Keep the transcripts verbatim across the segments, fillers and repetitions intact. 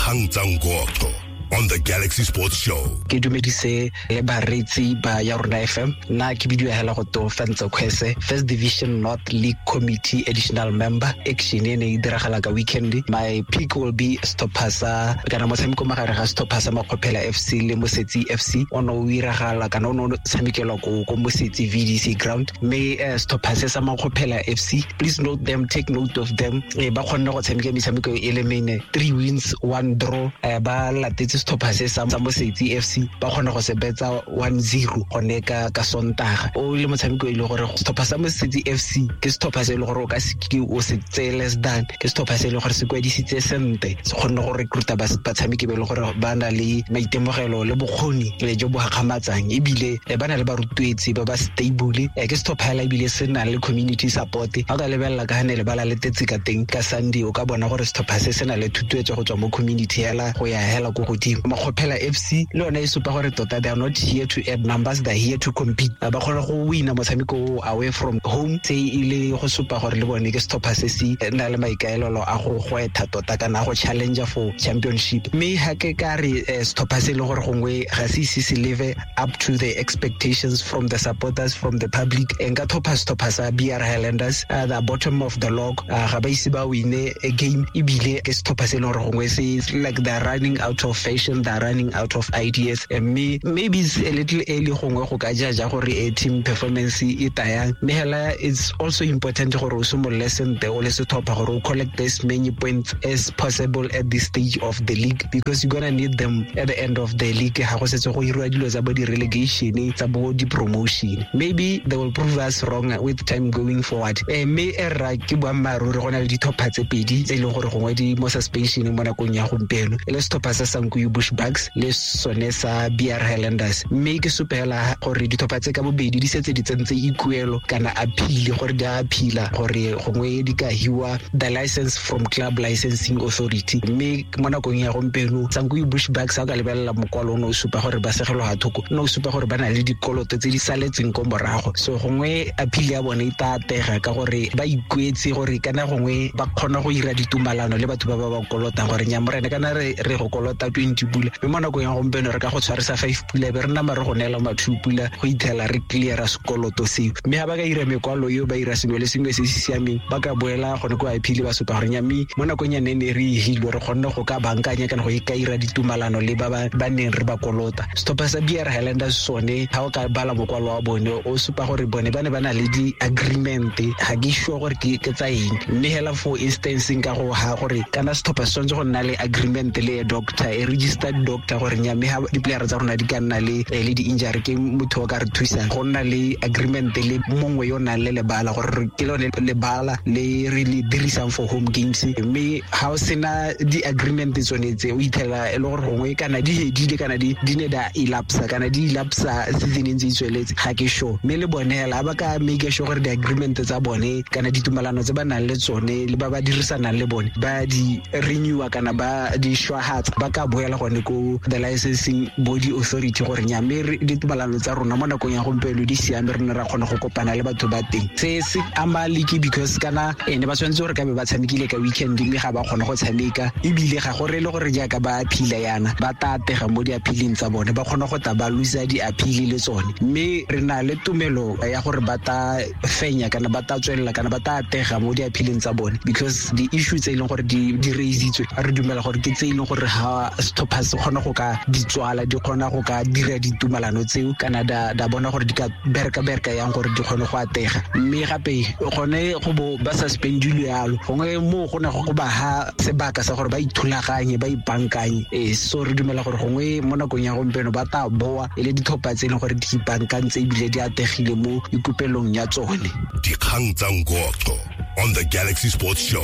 Dikgang tsa Ngoqo on the Galaxy Sports Show. Ke dumedise le baretsi ba ya rona F M na ke bidio hela go to Fentse Khwese First Division North League Committee additional member action ene idiragala ka weekend. My pick will be Stophasa kana motshameko magare ga Stophasa Makgophela F C le Mosetsi F C ono wiragala kana ono tshamekelo go go Mosetsi V D C ground. Me uh, Stophasa sa Makgophela F C, please note them, take note of them. E ba khonna go tshameka metshameko e le mene, three wins one draw. E ba latetse Stophasa sa Mosetsi F C ba khona go se betsa one zero gone ka ka Sontaga. O le motshameko e le gore Stophasa Mosetsi F C ke Stophasa e le gore o ka se ke o se less than ke Stophasa e le gore se kwedisitse sente se khona go recruita ba batshameki be le gore ba na le maitemogelo le bokgoni le jo bo gakgamatsang ebile ba na le barutwetsi ba ba stable. Ke Stophasa ebile se na le community support. Ha ka lebella ka hanele ba la letetse ka teng ka Sunday o ka bona gore Stophasa se na le thutwetso go tswa mo community hela go ya hela go godimo. Makgophela F C le ona e supa gore tota they are not here to add numbers, they are here to compete. Ba khona go wina motshameko away from home se ile go supa gore le bone ke Stophasa se na le maikaelelo a go goetha tota kana go challenge for championship. Me ha ke ka re Stophasa le gore gongwe ga se se live up to the expectations from the supporters, from the public. Enka thopa Stophasa B R Highlanders at the bottom of the log ga ba ise ba wine a game ebile ke Stophasa le gore gongwe se like they are running out of fashion, they are running out of ideas. And me maybe it's a little early gongwe go ka jaja gore a team performance e tayang. Me hela it's also important gore o sumo lesson the ole se thopa gore o collect as many points as possible at this stage of the league because you're gonna need them at the end of the league. Ha go setse go irwa dilo tsa bo di relegation tsa bo di promotion. Maybe they will prove us wrong with time going forward. Eh me era ke bua maruri gona le di thopa tse pedi tse ile gore gongwe di mo suspension mo nakong ya gompieno le Stophasa Sankuyu Bushbucks le sone sa B R Highlanders. Me ke supela gore di thopa tse ka bobedi di setse di tsentse ikuelo kana appeal gore di appeala gore gongwe di ka hiwa the license from club licensing authority. Me mo nakong ya gompieno Sankuyu Bushbucks ha ka lebella mokwalo no supa gore ba segelo ha thoko no supa gore ba na le dikoloto tse di saletseng ko morago. So gongwe appeal ya bone ita tega ka gore ba ikwetse gore kana gongwe ba khona go ira ditumalano le batho ba ba ba kolota gore nyamorene kana re re go kolota twenty pula me mo nakong ya gompieno re ka go tshwarisa five pula be re nna mare go nela ma two pula go ithela re clear sekoloto seo. Me ha ba ka ira mekwalo yo ba ira sengwe le sengwe se se siameng ba ka boela gone go appeal ba supa gore nyami mo nakong ya nene re hilo re gonna go ka bankanya kana go ikaira ditumalano le ba ba neng re ba kolota. Stophasa B R Highlanders sone ha o ka bala mokwalo wa bone o supa gore bone ba ne ba na le di agreement ha ke sure gore ke ke tsa eng. Mme hela for instance ka go ha gore kana Stophasa go nna le agreement le doctor, a registered doctor gore nyame ha di player tsa rona di ka nna le le di injury ke motho ka re thusa go nna le agreement le mongwe yo na le le bala gore ke lone le bala le really dirisang for home games. Me ha o sena di agreement tsonetse o ithela e le gore gongwe kana di di kana di di ne da elapsa kana di elapsa season ntse tsweletse ga ke sure. Me le bone hela ba ka make sure gore di agreement tsa bone kana ditumalano tse ba nang le tsone le ba ba dirisana le bone ba di renew kana ba di shwahatsa ba ka boela gone ko the licensing body authority gore nyame ditumalano tsa rona mo nakong ya gompieno di siame re ne ra kgona go kopana le batho ba teng. Se se ama league because kana ene ba tshwantse gore ka be ba tshamekile ka weekend mme ga ba kgona go tshameka ebile ga gore le gore jaaka ba appeal yana ba tatega mo di appealing tsa bone ba kgona go ta ba loser di appeal le tsone. Mme re na le tumelo ya gore ba ta fenya kana ba ta tswella kana ba ta tega mo di appealing tsa bone because the issues tse e leng gore di di raisitswe re dumela gore ke tse e leng gore ha Stophasa kgona go ka di tswala di kgona go ka dira ditumalano tseo kana da da bona gore di ka berka berka yang gore di kgone go atega. Mme gape gone go bo ba suspendile yalo gongwe mo go ne go ba ha sebaka sa gore ba ithulaganye ba ipankanye eh so re dumela gore gongwe mo nakong ya gompieno ba ta boa e le dithopa tse le gore di ipankantse ebile di ategile mo ikupelong ya tsone. Dikgang tsa Ngoqo on the Galaxy Sports Show.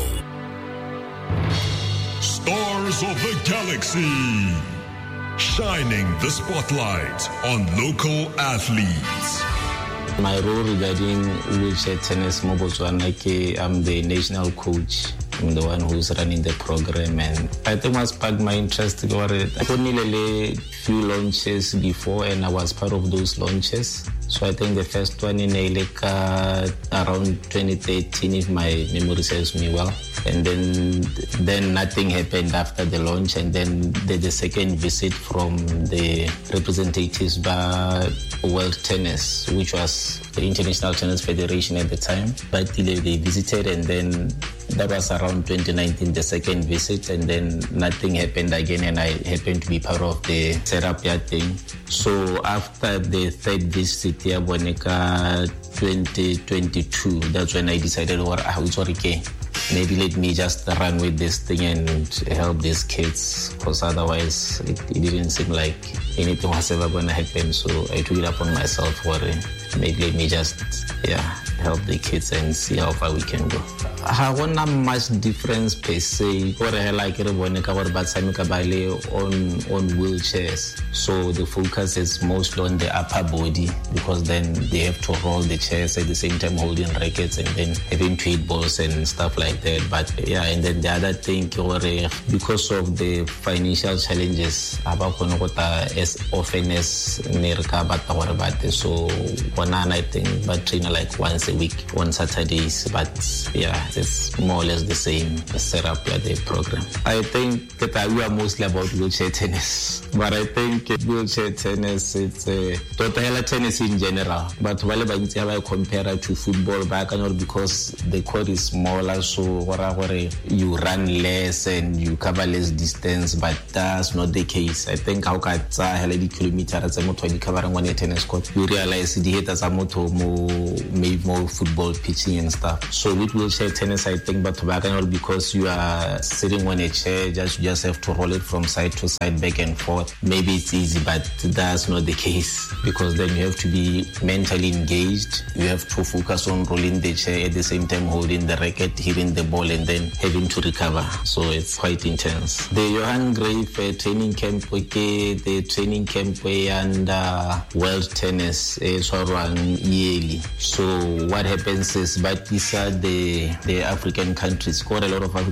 Stars of the Galaxy, shining the spotlight on local athletes. My role regarding wheelchair tennis mo Botswana ke I'm the national coach. I'm the one who's running the program, and I think what sparked my interest was I only a few launches before, and I was part of those launches. So I think the first one in Eleka around twenty thirteen, if my memory serves me well. And then then nothing happened after the launch. And then the, the second visit from the representatives by World Tennis, which was the International Tennis Federation at the time. But they visited, and then that was around twenty nineteen, the second visit, and then nothing happened again, and I happened to be part of the Serapia thing. So after the third visit here, Boneka twenty twenty-two, that's when I decided, oh, it's okay. Maybe let me just run with this thing and help these kids, because otherwise it, it didn't seem like anything was ever going to happen. So I took it upon myself for maybe let me just, yeah, help the kids and see how far we can go. I want not much difference per se. What I like it on on wheelchairs. So the focus is mostly on the upper body, because then they have to roll the chairs at the same time holding rackets and then having to hit balls and stuff like that. But yeah, and then the other thing, because of the financial challenges, as often as Nerka, so I think but train like once a week on Saturdays. But yeah, it's more or less the same setup at the program. I think that we are mostly about wheelchair tennis, but I think wheelchair tennis, it's a total tennis in general. But while I compare it to football, back and because the court is smaller, so you run less and you cover less distance, but that's not the case. I think how can I kilometers covering one tennis court, you realize the haters are more maybe more football pitching and stuff. So with wheelchair tennis, I think, but because you are sitting on a chair, just you just have to roll it from side to side, back and forth. Maybe it's easy, but that's not the case, because then you have to be mentally engaged. You have to focus on rolling the chair at the same time holding the racket, hitting the ball, and then having to recover. So it's quite intense. The Johan Greif uh, training camp, okay, the training camp and uh, World Tennis is yearly. So what happens is, but these are the the African countries, quite a lot of African